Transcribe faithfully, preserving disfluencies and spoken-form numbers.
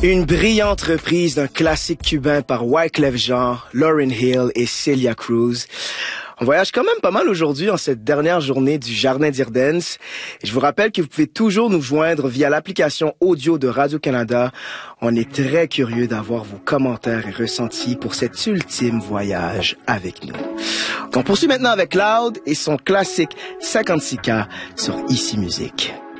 Une brillante reprise d'un classique cubain par Wyclef Jean, Lauryn Hill et Celia Cruz. On voyage quand même pas mal aujourd'hui en cette dernière journée du Jardin d'Irden's. Et je vous rappelle que vous pouvez toujours nous joindre via l'application audio de Radio-Canada. On est très curieux d'avoir vos commentaires et ressentis pour cet ultime voyage avec nous. On poursuit maintenant avec Loud et son classique cinquante-six K sur Ici Musique.